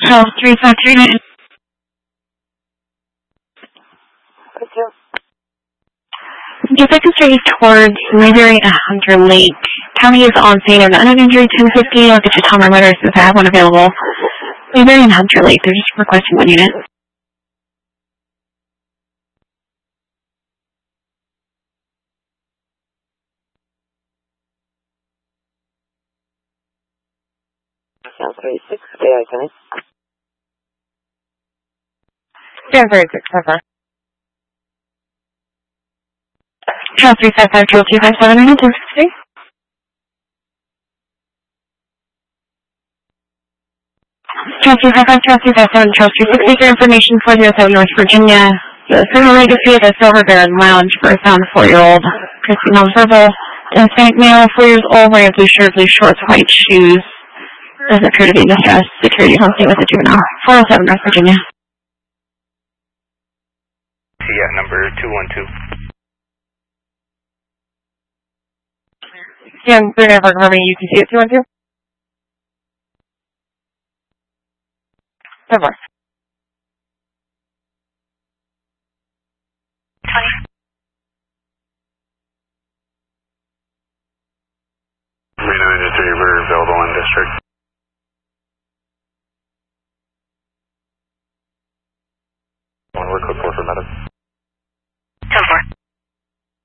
Charles 3539. Defective straight towards Mayberry and Hunter Lake. County is on scene of an uninjured 1050. I'll get you Tom Motors if I have one available. Mayberry and Hunter Lake, they're just requesting one unit. Sounds 36, okay, okay. Sounds 36, so far. Charles 355, Charles 257, and 260. Charles 255, Charles 257, Charles 260 for information 407 North Virginia. The Silver Legacy of the Silver Baron Lounge for a found 4-year-old. Christy nonverbal. Hispanic male, 4 years old, wearing a blue shirt, blue shorts, white shoes. Doesn't appear to be in distress. Security hosting with a juvenile. 407 North Virginia. Yeah, number 212. Yeah, 39 for confirming UTC at 212. So far.